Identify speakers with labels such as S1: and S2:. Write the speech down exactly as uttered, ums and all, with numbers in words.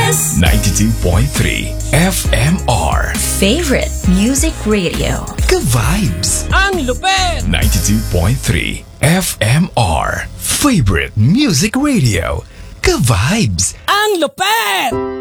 S1: is
S2: ninety-two point three F M R.
S1: Favorite Music Radio.
S2: Ka-vibes.
S3: Ang lupet!
S2: ninety-two point three F M R. Favorite Music Radio. Ka-vibes.
S3: Ang lupet!